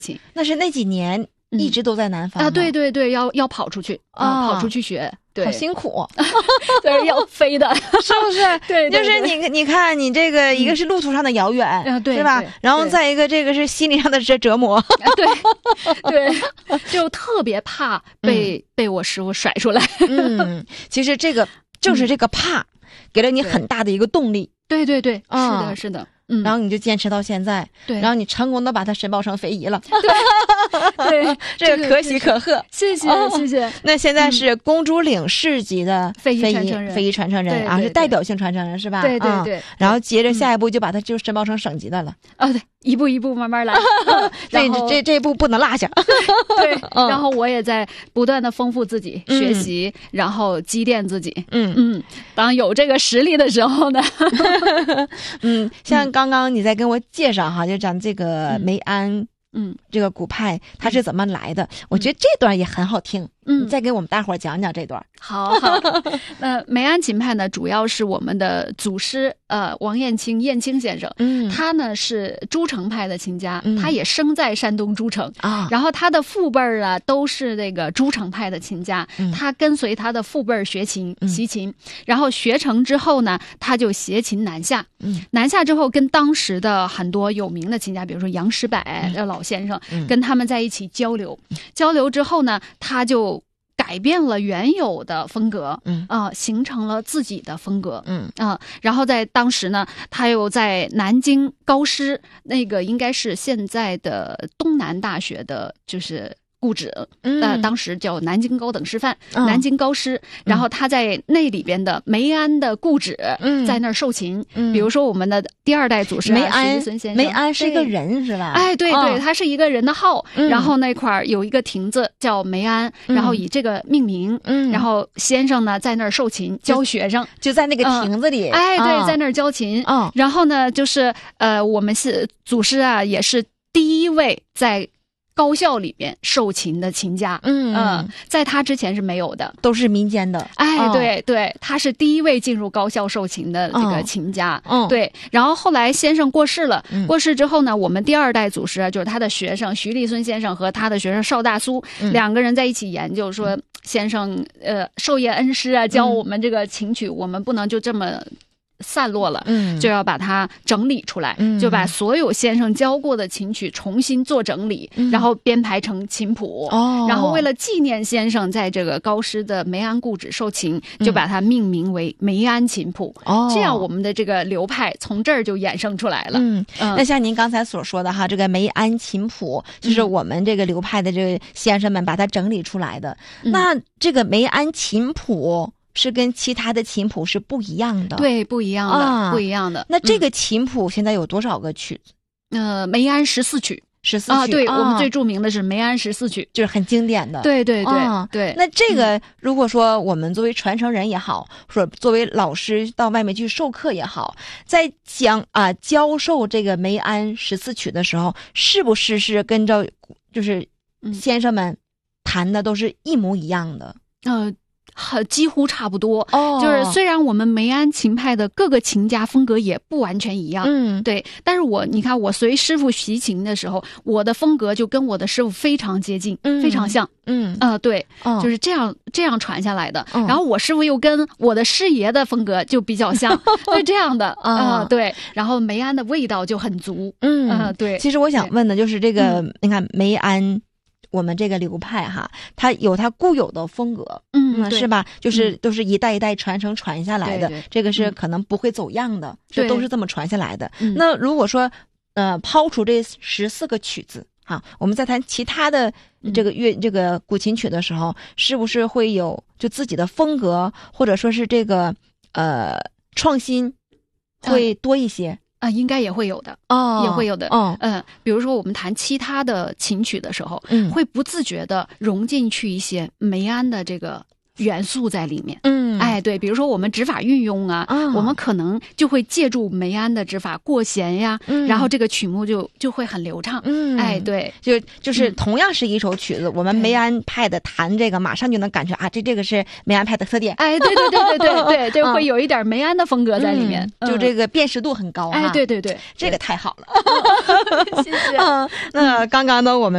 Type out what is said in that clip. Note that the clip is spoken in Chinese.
情。 那是那几年一直都在南方吗？ 对对对，要跑出去跑出去学。对， 好辛苦， 对，要飞的， 是不是？ 对， 就是你看，你这个一个是路途上的遥远， 对， 是吧？然后再一个，这个是心理上的折磨， 对，就特别怕被我师傅甩出来。 其实这个就是这个怕，给了你很大的一个动力。 对对对，是的，是的。 然后你就坚持到现在， 对， 然后你成功的把它申报成非遗了， 对， 这个可喜可贺， 谢谢谢谢。 那现在是公主岭市级的非遗传承人啊，是代表性传承人是吧？ 对对对。 然后接着下一步就把它就申报成省级的了。 对，一步一步慢慢来。 这一步不能落下。 对，然后我也在不断的丰富自己，学习，然后积淀自己。当有这个实力的时候呢， 像刚刚你在跟我介绍哈，就咱这个梅安，这个鼓派它是怎么来的？我觉得这段也很好听。你再给我们大伙儿讲讲这段。 好，那梅安琴派呢，主要是我们的祖师王燕青先生，他呢是诸城派的琴家，他也生在山东诸城啊。然后他的父辈啊都是那个诸城派的琴家，他跟随他的父辈习琴，然后学成之后呢，他就携琴南下，南下之后跟当时的很多有名的琴家，比如说杨时柏老先生，跟他们在一起交流之后呢，他就改变了原有的风格，形成了自己的风格，然后在当时呢，他又在南京高师，那个应该是现在的东南大学的，就是故址，当时叫南京高等师范，南京高师，然后他在那里边的梅安的故址，在那儿授琴，比如说我们的第二代祖师梅安孙先生， 梅安是一个人是吧？ 哎，对对，他是一个人的号，然后那块儿有一个亭子叫梅安，然后以这个命名，然后先生呢在那儿授琴教学生， 就在那个亭子里， 哎，对，在那儿教琴，然后呢就是我们是祖师啊，也是第一位在高校里边授琴的琴家，在他之前是没有的， 都是民间的。 哎，对对，他是第一位进入高校授琴的这个琴家。对，然后后来先生过世了，过世之后呢，我们第二代祖师就是他的学生徐立孙先生和他的学生邵大苏，两个人在一起研究说，先生授业恩师啊，教我们这个琴曲，我们不能就这么散落了，就要把它整理出来，就把所有先生教过的琴曲重新做整理，然后编排成琴谱，然后为了纪念先生在这个高师的梅安故址授琴，就把它命名为梅安琴谱，这样我们的这个流派从这儿就衍生出来了。 那像您刚才所说的哈，这个梅安琴谱就是我们这个流派的这个先生们把它整理出来的，那这个梅安琴谱是跟其他的琴谱是不一样的， 对，不一样的，不一样的。 那这个琴谱现在有多少个曲子？ 梅安14曲 ，14曲对，我们最著名的是梅安14曲， 就是很经典的。 对对对对。 那这个如果说我们作为传承人也好，说作为老师到外面去授课也好，在教授这个梅安14曲的时候，是不是跟着就是先生们弹的都是一模一样的？ 几乎差不多，就是虽然我们梅安琴派的各个琴家风格也不完全一样，对，但是你看我随师傅习琴的时候，我的风格就跟我的师傅非常接近，非常像，对，就是这样传下来的。然后我师傅又跟我的师爷的风格就比较像，是这样的，对，然后梅安的味道就很足，对。 其实我想问的就是这个，你看梅安。我们这个流派哈，它有它固有的风格，是吧？就是都是一代一代传下来的，这个是可能不会走样的，这都是这么传下来的。那如果说抛除这14个曲子哈，我们在谈其他的这个这个古琴曲的时候，是不是会有就自己的风格，或者说是这个创新会多一些？ 应该也会有的，也会有的，比如说我们弹其他的琴曲的时候，会不自觉的融进去一些梅安的这个元素在里面，对，比如说我们指法运用啊，我们可能就会借助梅安的指法过弦呀，然后这个曲目就会很流畅，对， 就是同样是一首曲子，我们梅安派的弹这个，马上就能感觉啊，这个是梅安派的特点， 对，就会有一点梅安的风格在里面， 就这个辨识度很高， 对， 这个太好了，谢谢。那刚刚呢，我们